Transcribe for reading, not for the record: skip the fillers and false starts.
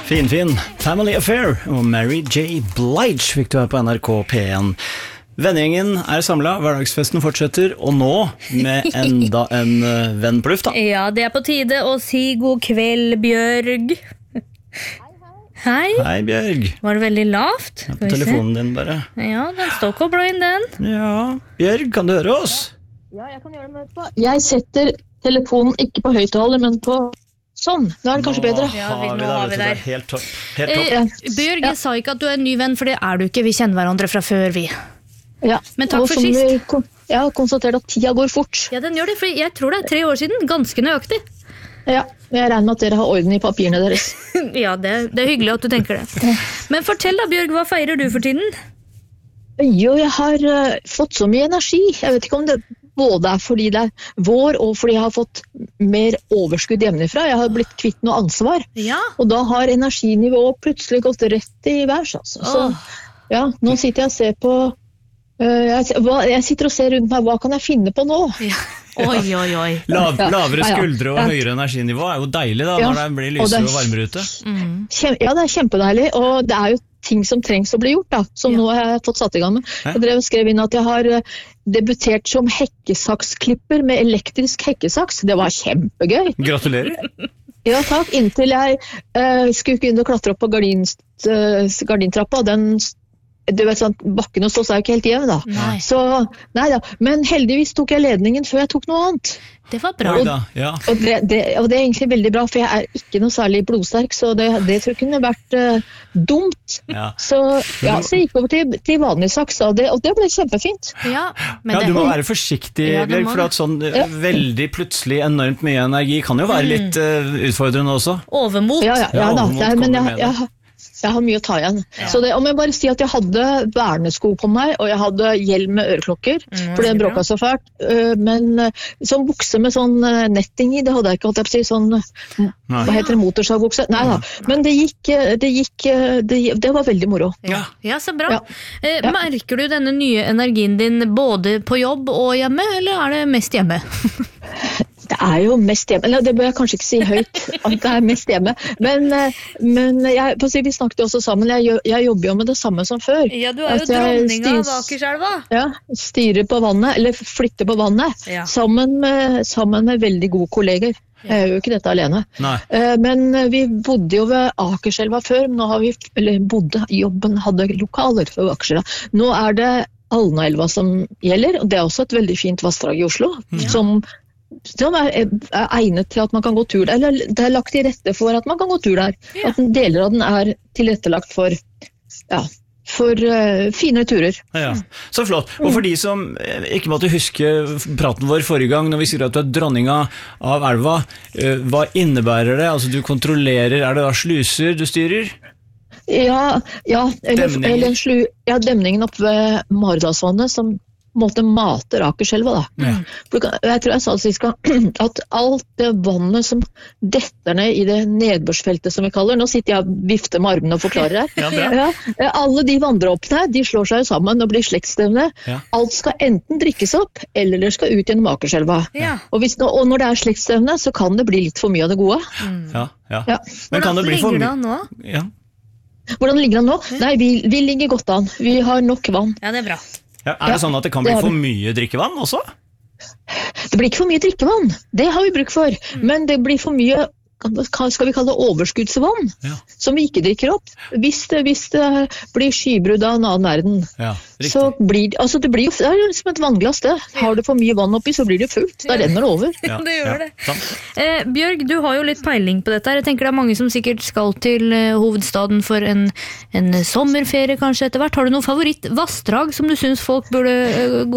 Fin. Family Affair og Mary J. Blige fikk du her på NRK P1. Vennegjengen samlet, hverdagsfesten fortsetter, og nå med enda en venn på luft da. Ja, det på tide å si god kveld, Bjørg. Hei. Hei, Bjørg. Var det veldig lavt? Ja, på telefonen din bare. Ja, den står koblet inn den. Ja, Bjørg, kan du høre oss? Ja, jeg kan gjøre det med. Jeg setter telefonen ikke på høyttaler, men på sånn. Nå det kanskje bedre. Ja, nå har vi der. Helt topp. Bjørg, jeg sa ikke at du en ny venn, for det du ikke. Vi kjenner hverandre fra før, vi. Ja, men takk for sist. Jeg har konstatert at tida går fort. Ja, den gjør det, for jeg tror det 3 år siden, ganske nøyaktig. Ja, jeg regner med at dere har orden i papirene deres. Ja, det hyggelig at du tenker det. Men fortell da, Bjørg, hva feirer du for tiden? Jo, jeg har fått så mye energi. Jeg vet ikke om det både fordi det vår, og fordi jeg har fått mer overskudd hjemmefra. Jeg har blitt kvitt noe ansvar. Ja. Og da har energinivået plutselig gått rett i værs. Altså. Så ja, nå sitter jeg og ser på jeg sitter og ser rundt meg, hva kan jeg finne på nå? Ja. Oi. Lavere skuldre og høyere energinivå jo deilig da, når det blir lysere og varmere ute. Ja, det kjempedeilig, og det jo ting som trengs å bli gjort da, som nå har jeg fått satt i gang med. Jeg drev og skrev inn at jeg har debutert som hekkesaksklipper med elektrisk hekkesaks. Det var kjempegøy. Gratulerer. Ja, takk. Inntil jeg skulle begynne å klatre opp på gardintrappa, og den du vet sånn, bakken hos oss jo ikke helt jevn da. Nei. Så, nei da. Men heldigvis tok jeg ledningen før jeg tok noe annet. Det var bra. Og det egentlig veldig bra, for jeg ikke noe særlig blodsterk, så det tror jeg kunne vært dumt. Ja. Så jeg gikk over til vanlig saks, og det ble kjempefint. Ja, men du må være forsiktig, Bjørg, for at sånn veldig plutselig enormt mye energi kan jo være litt utfordrende også. Overmot. Ja da, men jeg har mye å ta igjen. Så det, om jeg bare sier at jeg hadde vernesko på meg, og jeg hadde hjelm med øreklokker, for det bråket så fælt. Men sånn bukse med sånn netting i, det hadde jeg ikke hatt, sånn, hva heter det, motorsavbukse? Nei da, men det var veldig moro. Ja, så bra. Merker du denne nye energien din både på jobb og hjemme, eller det mest hjemme? Det jo mest hjemme, eller det bør jeg kanskje ikke si høyt at det mest hjemme, men vi snakket også sammen, jeg jobber jo med det samme som før. Ja, du jo dronning av Akerselva. Ja, styrer på vannet, eller flytter på vannet, sammen med veldig gode kolleger. Jeg jo ikke dette alene. Men vi bodde jo ved Akerselva før, men nå har jobben hadde lokaler for Akerselva. Nå det Alnaelva som gjelder, og det også et veldig fint vassdrag i Oslo, som egnet til at man kan gå tur der, eller det lagt til rette for at man kan gå tur der, at deler av den tilrettelagt for fine turer. Ja. Så flott. Og for de som ikke måtte huske praten vår forrige gang, når vi sier at du dronninga av elva, hva innebærer det? Altså du kontrollerer, det da sluser du styrer? Demningen opp ved Maridalsvannet som måte mater Akerselva da. Jeg tror jeg sa sist at alt det vannet som detter ned i det nedbørsfeltet som vi kaller, nå sitter jeg og vifter med armene og forklarer her, alle de vanndråpene, de slår seg jo sammen og blir slektstevne. Alt skal enten drikkes opp, eller det skal ut gjennom Akerselva. Og når det slektstevne, så kan det bli litt for mye av det gode. Men kan det bli for mye? Hvordan ligger han nå? Nei, vi ligger godt an. Vi har nok vann. Ja, det bra. Det sånn at det kan bli for mye drikkevann også? Det blir ikke for mye drikkevann, det har vi bruk for, men det blir for mye, skal vi kalle det overskuddsvann, som vi ikke drikker opp. Hvis det blir skybrudd av en annen verden, så blir det blir jo som et vannglass det. Har du for mye vann oppi, så blir det fullt. Da renner det over. Det gjør det. Bjørg, du har jo litt peiling på dette. Jeg tenker det mange som sikkert skal til hovedstaden for en sommerferie kanskje etter hvert. Har du noen favoritt-vassdrag som du synes folk burde gå